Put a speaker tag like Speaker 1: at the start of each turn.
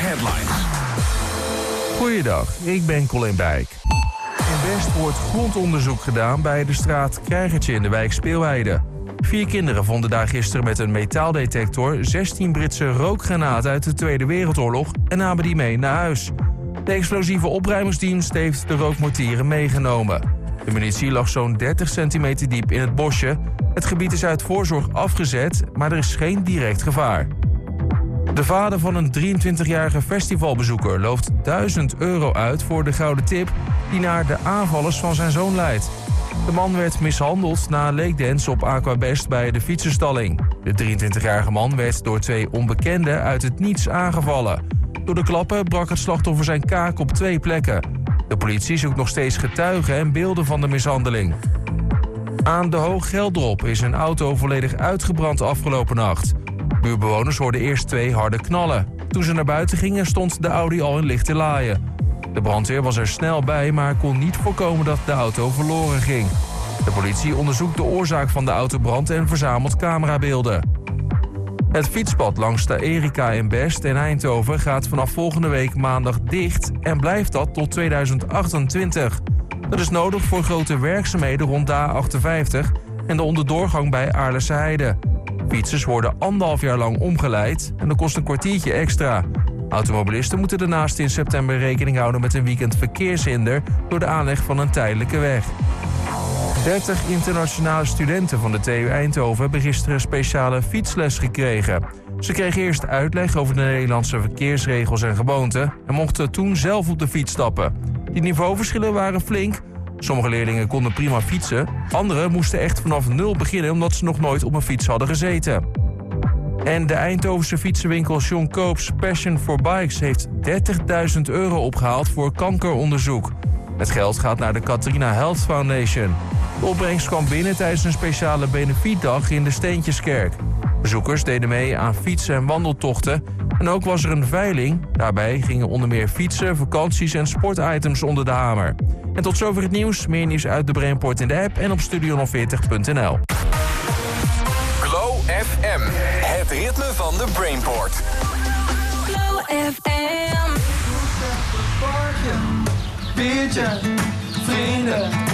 Speaker 1: headlines.
Speaker 2: Goeiedag, ik ben Colin Bijk. In West wordt grondonderzoek gedaan bij de straat Krijgertje in de wijk Speelheide. 4 kinderen vonden daar gisteren met een metaaldetector 16 Britse rookgranaten uit de Tweede Wereldoorlog en namen die mee naar huis. De explosieve opruimingsdienst heeft de rookmortieren meegenomen. De munitie lag zo'n 30 centimeter diep in het bosje. Het gebied is uit voorzorg afgezet, maar er is geen direct gevaar. De vader van een 23-jarige festivalbezoeker looft €1000 uit voor de gouden tip die naar de aanvallers van zijn zoon leidt. De man werd mishandeld na een leekdance op Aquabest bij de fietsenstalling. De 23-jarige man werd door 2 onbekenden uit het niets aangevallen. Door de klappen brak het slachtoffer zijn kaak op 2 plekken. De politie zoekt nog steeds getuigen en beelden van de mishandeling. Aan de Hooggeldrop is een auto volledig uitgebrand afgelopen nacht. Buurbewoners hoorden eerst 2 harde knallen. Toen ze naar buiten gingen stond de Audi al in lichte laaien. De brandweer was er snel bij, maar kon niet voorkomen dat de auto verloren ging. De politie onderzoekt de oorzaak van de autobrand en verzamelt camerabeelden. Het fietspad langs de Erika in Best en Eindhoven gaat vanaf volgende week maandag dicht en blijft dat tot 2028. Dat is nodig voor grote werkzaamheden rond de A58 en de onderdoorgang bij Aarlense Heide. Fietsers worden 1,5 jaar lang omgeleid en dat kost een kwartiertje extra. Automobilisten moeten daarnaast in september rekening houden met een weekend verkeershinder door de aanleg van een tijdelijke weg. 30 internationale studenten van de TU Eindhoven hebben gisteren speciale fietsles gekregen. Ze kregen eerst uitleg over de Nederlandse verkeersregels en gewoonten en mochten toen zelf op de fiets stappen. Die niveauverschillen waren flink. Sommige leerlingen konden prima fietsen, anderen moesten echt vanaf 0 beginnen omdat ze nog nooit op een fiets hadden gezeten. En de Eindhovense fietsenwinkel John Koops Passion for Bikes heeft €30.000 opgehaald voor kankeronderzoek. Het geld gaat naar de Katrina Health Foundation. De opbrengst kwam binnen tijdens een speciale benefietdag in de Steentjeskerk. Bezoekers deden mee aan fietsen- en wandeltochten. En ook was er een veiling. Daarbij gingen onder meer fietsen, vakanties en sportitems onder de hamer. En tot zover het nieuws. Meer nieuws uit de Brainport in de app en op studio040.nl.
Speaker 1: Glow FM, het ritme van de Brainport.
Speaker 3: Glow FM.
Speaker 4: Biertje, vrienden.